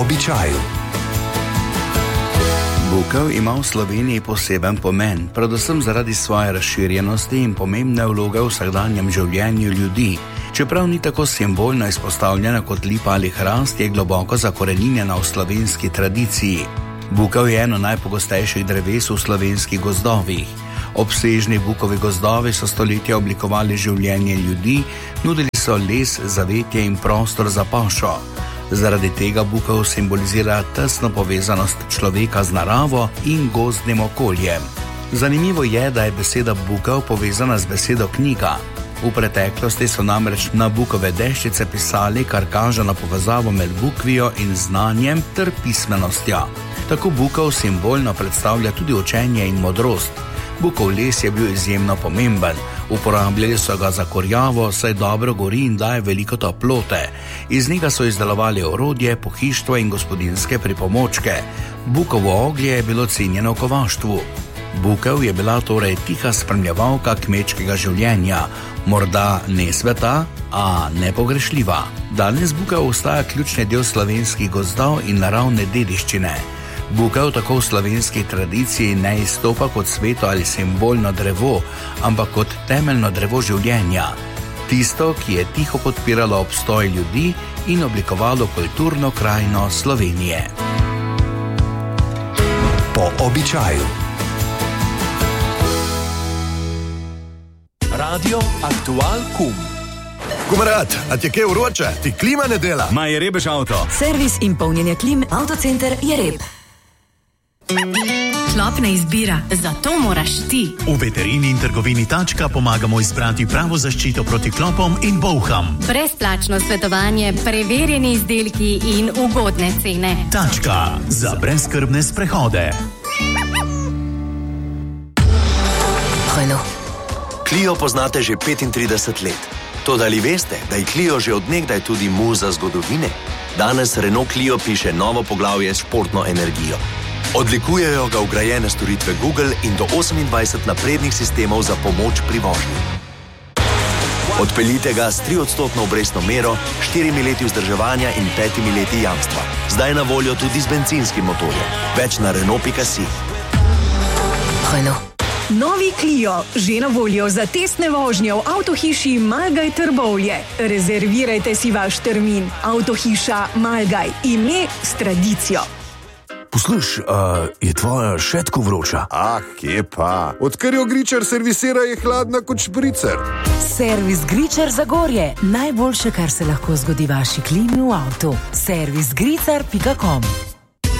običaju. Bukev ima v Sloveniji poseben pomen, predvsem zaradi svoje razširjenosti in pomembne vloge v vsakdanjem življenju ljudi. Čeprav ni tako simbolno izpostavljena kot lipa ali hrast, je globoko zakorenjena v slovenski tradiciji. Bukev je eno najpogostejših dreves v slovenskih gozdovih. Obsežni bukovi gozdovi so stoletja oblikovali življenje ljudi, nudili so les, zavetje in prostor za pašo. Zaradi tega bukev simbolizira tesno povezanost človeka z naravo in gozdnim okoljem. Zanimivo je, da je beseda bukev povezana z besedo knjiga. V preteklosti so namreč na bukove deščice pisali, kar kaže na povezavo med bukvijo in znanjem ter pismenostjo. Tako bukev simbolno predstavlja tudi učenje in modrost. Bukov les je bil izjemno pomemben. Uporabljali so ga za kurjavo, saj dobro gori in daje veliko toplote. Iz njega so izdelovali orodje, pohištvo in gospodinjske pripomočke. Bukovo oglje je bilo cenjeno v kovaštvu. Bukev je bila torej tiha spremljevalka kmečkega življenja, morda ne sveta, a nepogrešljiva. Danes bukev ostaja ključni del slovenskih gozdov in naravne dediščine. Bukev tako v slovenski tradiciji ne izstopa kot sveto ali simbolno drevo, ampak kot temeljno drevo življenja. Tisto, ki je tiho podpiralo obstoj ljudi in oblikovalo kulturno krajino Slovenije. Po običaju. Radio Aktual Kum. Kumarat, a ti je kaj vroče? Ti klima ne dela? Ma je rebež avto. Servis in polnjenje klim, Avtocenter Jereb. Klop ne izbira, zato moraš ti. V veterini in trgovini Tačka pomagamo izbrati pravo zaščito proti klopom in bolham. Brezplačno svetovanje, preverjeni izdelki in ugodne cene. Tačka za brezskrbne sprehode. Clio poznate že 35 let. Toda ali veste, da je Clio že od nekdaj tudi muza zgodovine? Danes Renault Clio piše novo poglavje s športno energijo. Odlikujejo ga vgrajene storitve Google in do 28 naprednih sistemov za pomoč pri vožnji. Odpeljite ga s 3% obrestno mero, 4 leti vzdrževanja in 5 leti jamstva. Zdaj na voljo tudi z bencinskim motorjem. Več na Renault.si. Novi Clio, že na voljo za testne vožnje v avtohiši Malgaj Trbovlje. Rezervirajte si vaš termin. Avtohiša Malgaj, ime s tradicijo. Posluš, je tvoja še tako vroča? Kje pa? Odkar jo Gričar servisira, je hladna kot špricer. Servis Gričar Zagorje. Najboljše, kar se lahko zgodi vaši klimi v avtu. servisgricar.com